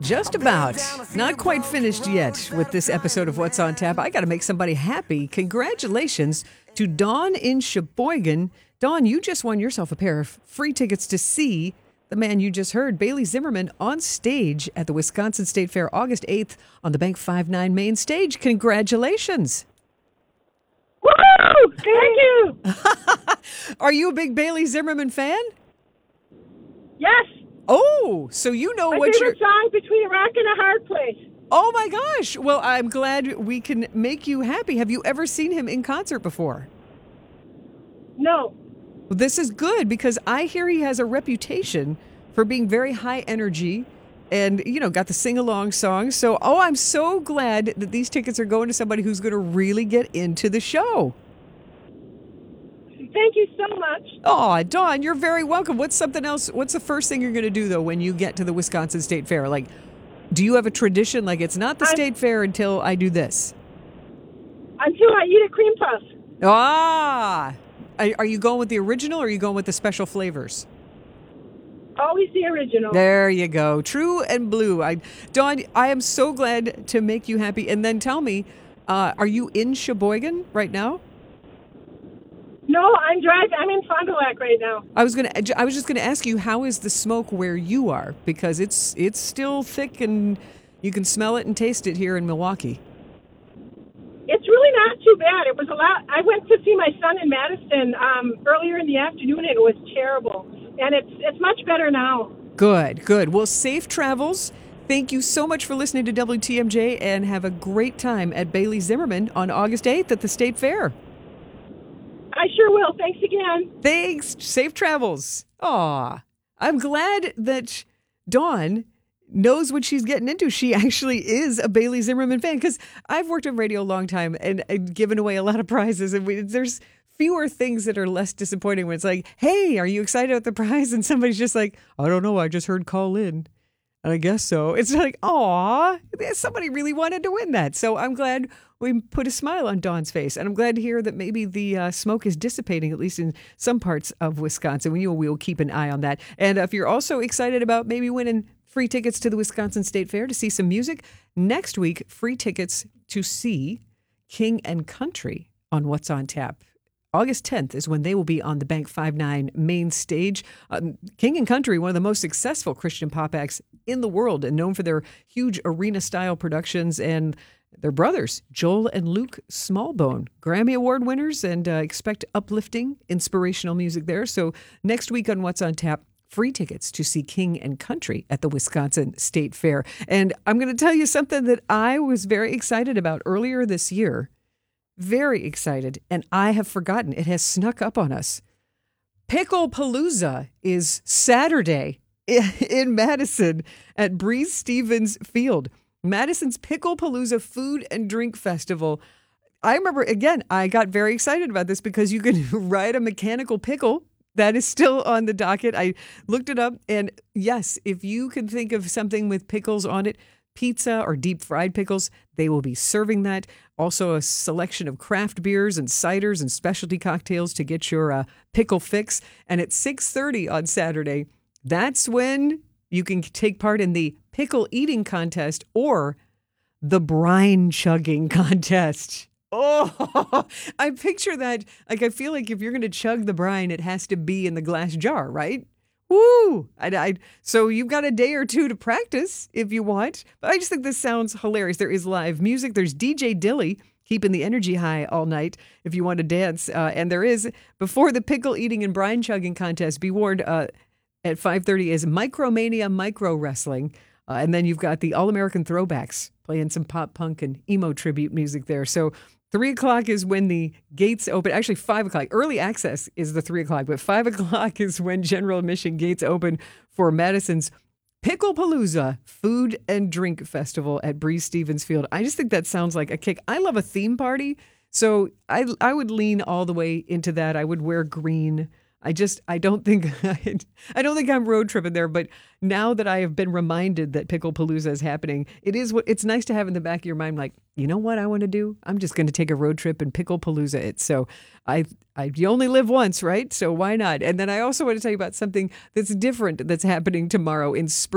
Just about. Not quite finished yet with this episode of What's on Tap. I got to make somebody happy. Congratulations to Dawn in Sheboygan. Dawn, you just won yourself a pair of free tickets to see the man you just heard, Bailey Zimmerman, on stage at the Wisconsin State Fair August 8th on the Bank 5-9 main stage. Congratulations. Woo! Thank you. Are you a big Bailey Zimmerman fan? Yes. Oh, so you know My what favorite song, Between a Rock and a Hard Place. Oh my gosh. Well, I'm glad we can make you happy. Have you ever seen him in concert before? No. Well, this is good because I hear he has a reputation for being very high energy and, got the sing-along songs. So, I'm so glad that these tickets are going to somebody who's going to really get into the show. Thank you so much. Oh, Dawn, you're very welcome. What's something else? What's the first thing you're going to do, though, when you get to the Wisconsin State Fair? Like, do you have a tradition? Like, it's not the state fair until I do this. Until I eat a cream puff. Ah! Are you going with the original or are you going with the special flavors? Always the original. There you go. True and blue. Dawn, I am so glad to make you happy. And then tell me, are you in Sheboygan right now? No, I'm driving. I'm in Fond du Lac right now. I was just gonna ask you, how is the smoke where you are? Because it's still thick and you can smell it and taste it here in Milwaukee. It's really not too bad. It was a lot. I went to see my son in Madison earlier in the afternoon, and it was terrible. And it's much better now. Good. Well, safe travels. Thank you so much for listening to WTMJ, and have a great time at Bailey Zimmerman on August 8th at the State Fair. I sure will. Thanks again. Thanks. Safe travels. Aw, I'm glad that Dawn knows what she's getting into. She actually is a Bailey Zimmerman fan, because I've worked in radio a long time and given away a lot of prizes, and there's fewer things that are less disappointing when it's like, hey, are you excited about the prize? And somebody's just like, I don't know, I just heard call in. And I guess so. It's like, aw, somebody really wanted to win that. So I'm glad we put a smile on Dawn's face. And I'm glad to hear that maybe the smoke is dissipating, at least in some parts of Wisconsin. We'll keep an eye on that. And if you're also excited about maybe winning free tickets to the Wisconsin State Fair to see some music, next week, free tickets to see King and Country on What's on Tap. August 10th is when they will be on the Bank 5-9 main stage. King and Country, one of the most successful Christian pop acts in the world, and known for their huge arena-style productions, and their brothers, Joel and Luke Smallbone, Grammy Award winners, and expect uplifting, inspirational music there. So next week on What's on Tap, free tickets to see King and Country at the Wisconsin State Fair. And I'm going to tell you something that I was very excited about earlier this year. Very excited, and I have forgotten. It has snuck up on us. Picklepalooza is Saturday in Madison at Breeze Stevens Field. Madison's Picklepalooza Food and Drink Festival. I remember, again, I got very excited about this because you can ride a mechanical pickle. That is still on the docket. I looked it up, and yes, if you can think of something with pickles on it, pizza or deep fried pickles, they will be serving that. Also a selection of craft beers and ciders and specialty cocktails to get your pickle fix. And at 6:30 on Saturday, that's when you can take part in the pickle eating contest or the brine chugging contest. Oh, I picture that. Like, I feel like if you're going to chug the brine, it has to be in the glass jar, right? Woo! So you've got a day or two to practice if you want. But I just think this sounds hilarious. There is live music. There's DJ Dilly keeping the energy high all night if you want to dance. And there is, before the pickle eating and brine chugging contest, be warned, at 5:30 is Micromania Micro Wrestling. And then you've got the All-American Throwbacks playing some pop punk and emo tribute music there. So 3 o'clock is when the gates open. Actually, 5 o'clock. Early access is the 3 o'clock, but 5 o'clock is when general admission gates open for Madison's Picklepalooza Food and Drink Festival at Breeze Stevens Field. I just think that sounds like a kick. I love a theme party, so I would lean all the way into that. I would wear green. I don't think I'm road tripping there, but now that I have been reminded that Picklepalooza is happening, it's nice to have in the back of your mind, like, you know what I want to do? I'm just going to take a road trip and Picklepalooza it. So you only live once, right? So why not? And then I also want to tell you about something that's different that's happening tomorrow in spring.